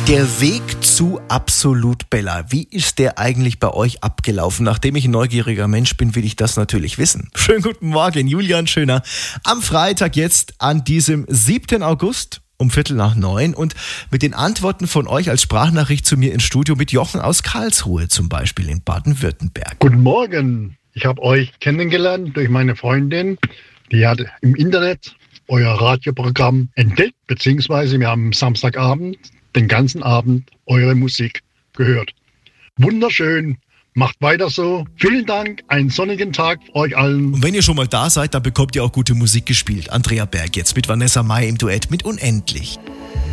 Der Weg zu Absolut Bella, wie ist der eigentlich bei euch abgelaufen? Nachdem ich ein neugieriger Mensch bin, will ich das natürlich wissen. Schönen guten Morgen, Julian Schöner. Am Freitag jetzt, an diesem 7. August um 8:45 und mit den Antworten von euch als Sprachnachricht zu mir ins Studio mit Jochen aus Karlsruhe zum Beispiel in Baden-Württemberg. Guten Morgen, ich habe euch kennengelernt durch meine Freundin. Die hat im Internet euer Radioprogramm entdeckt, beziehungsweise wir haben am Samstagabend den ganzen Abend eure Musik gehört. Wunderschön, macht weiter so. Vielen Dank, einen sonnigen Tag euch allen. Und wenn ihr schon mal da seid, dann bekommt ihr auch gute Musik gespielt. Andrea Berg jetzt mit Vanessa Mai im Duett mit Unendlich.